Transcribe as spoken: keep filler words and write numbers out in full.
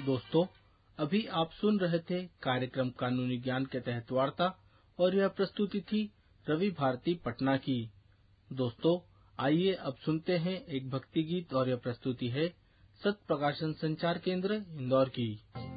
दोस्तों, अभी आप सुन रहे थे कार्यक्रम कानूनी ज्ञान के तहत वार्ता, और यह प्रस्तुति थी रवि भारती पटना की। दोस्तों, आइए अब सुनते हैं एक भक्ति गीत, और यह प्रस्तुति है सत्य प्रकाशन संचार केंद्र इंदौर की।